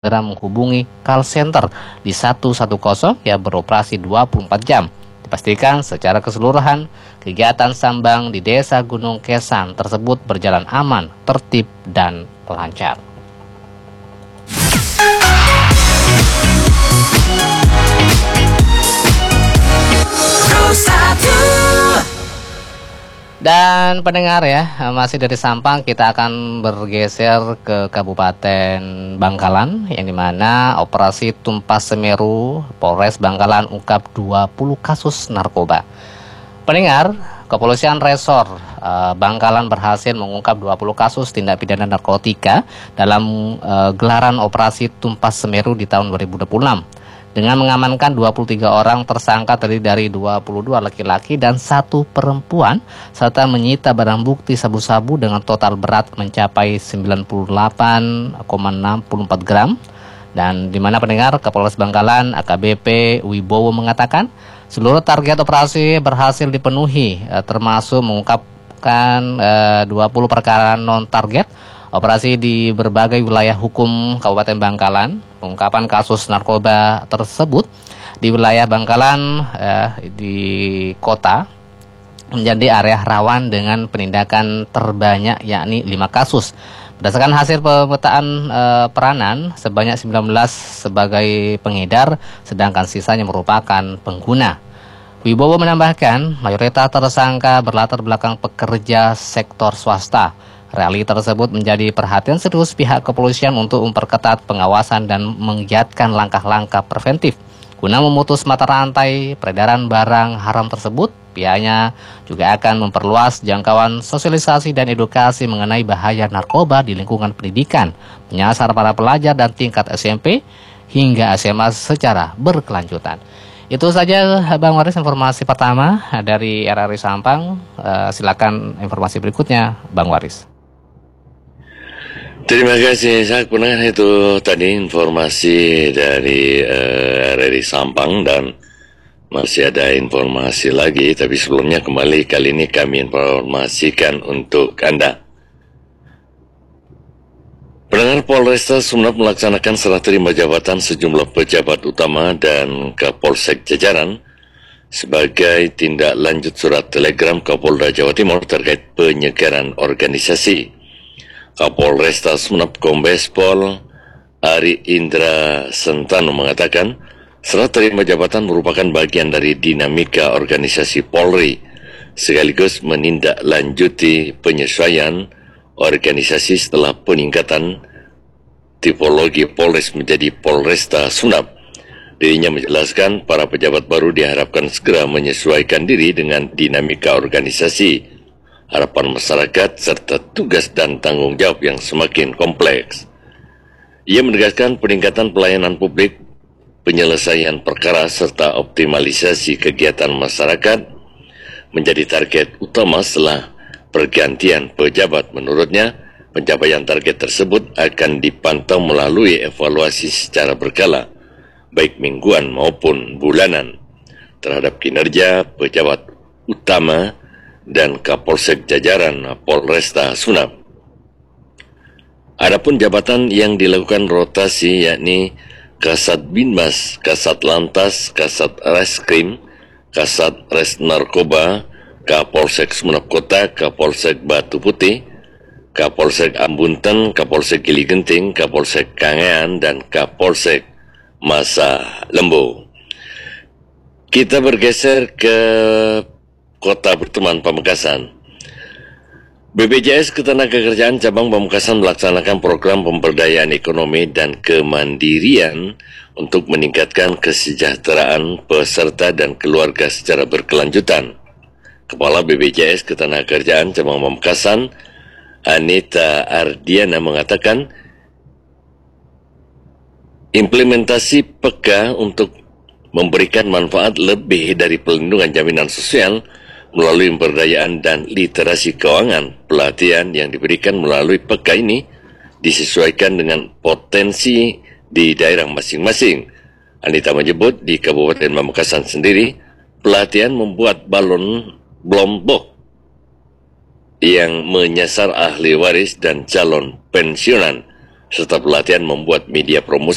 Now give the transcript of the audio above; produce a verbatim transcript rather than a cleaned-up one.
segera menghubungi call center di satu satu nol yang beroperasi dua puluh empat jam. Dipastikan secara keseluruhan kegiatan Sambang di Desa Gunung Kesan tersebut berjalan aman, tertib, dan lancar. Dan pendengar ya, masih dari Sampang kita akan bergeser ke Kabupaten Bangkalan, yang dimana operasi Tumpas Semeru Polres Bangkalan ungkap dua puluh kasus narkoba. Pendengar, Kepolisian Resor uh, Bangkalan berhasil mengungkap dua puluh kasus tindak pidana narkotika dalam uh, gelaran operasi Tumpas Semeru di tahun dua ribu dua puluh enam. Dengan mengamankan dua puluh tiga orang tersangka terdiri dari dua puluh dua laki-laki dan satu perempuan, serta menyita barang bukti sabu-sabu dengan total berat mencapai sembilan puluh delapan koma enam empat gram. Dan di mana pendengar, Kapolres Bangkalan A K B P Wibowo mengatakan seluruh target operasi berhasil dipenuhi, termasuk mengungkapkan eh, dua puluh perkara non-target operasi di berbagai wilayah hukum Kabupaten Bangkalan. Pengungkapan kasus narkoba tersebut di wilayah Bangkalan eh, di kota menjadi area rawan dengan penindakan terbanyak, yakni lima kasus. Berdasarkan hasil pemetaan eh, peranan, sebanyak sembilan belas sebagai pengedar, sedangkan sisanya merupakan pengguna. Wibowo menambahkan, mayoritas tersangka berlatar belakang pekerja sektor swasta. Realita tersebut menjadi perhatian serius pihak kepolisian untuk memperketat pengawasan dan menggiatkan langkah-langkah preventif. Guna memutus mata rantai peredaran barang haram tersebut, pihaknya juga akan memperluas jangkauan sosialisasi dan edukasi mengenai bahaya narkoba di lingkungan pendidikan, menyasar para pelajar dan tingkat S M P hingga S M A secara berkelanjutan. Itu saja Bang Waris informasi pertama dari R R I Sampang. Uh, silakan informasi berikutnya Bang Waris. Terima kasih, saya pendengar. Itu tadi informasi dari uh, R R I Sampang, dan masih ada informasi lagi, tapi sebelumnya kembali kali ini kami informasikan untuk Anda. Pendengar, Polresta Sumeneb melaksanakan serah terima jabatan sejumlah pejabat utama dan Kapolsek jajaran sebagai tindak lanjut surat telegram Kapolda Jawa Timur terkait penyegaran organisasi. Kapolresta Sumeneb Kombes Pol Ari Indra Sentano mengatakan serah terima jabatan merupakan bagian dari dinamika organisasi Polri, sekaligus menindaklanjuti penyesuaian organisasi setelah peningkatan tipologi Polres menjadi Polresta Sumeneb. Dirinya menjelaskan para pejabat baru diharapkan segera menyesuaikan diri dengan dinamika organisasi, harapan masyarakat, serta tugas dan tanggung jawab yang semakin kompleks. Ia menegaskan peningkatan pelayanan publik, penyelesaian perkara, serta optimalisasi kegiatan masyarakat menjadi target utama setelah pergantian pejabat. Menurutnya, pencapaian target tersebut akan dipantau melalui evaluasi secara berkala, baik mingguan maupun bulanan, terhadap kinerja pejabat utama dan Kapolsek jajaran Polresta Sumeneb. Adapun jabatan yang dilakukan rotasi yakni Kasat Binmas, Kasat Lantas, Kasat Reskrim, Kasat Res Narkoba, Kapolsek Sumeneb Kota, Kapolsek Batu Putih, Kapolsek Ambunten, Kapolsek Gili Genting, Kapolsek Kangean, dan Kapolsek Masa Lembu. Kita bergeser ke Kota Berteman Pamekasan. B P J S Ketenagakerjaan Cabang Pamekasan melaksanakan program pemberdayaan ekonomi dan kemandirian untuk meningkatkan kesejahteraan peserta dan keluarga secara berkelanjutan. Kepala B P J S Ketenagakerjaan Cabang Pamekasan, Anita Ardiana, mengatakan implementasi P E K A untuk memberikan manfaat lebih dari pelindungan jaminan sosial melalui pemberdayaan dan literasi keuangan. Pelatihan yang diberikan melalui P E K A ini disesuaikan dengan potensi di daerah masing-masing. Anita menyebut di Kabupaten Pamekasan sendiri, pelatihan membuat balon Blombok yang menyasar ahli waris dan calon pensiunan, serta pelatihan membuat media promosi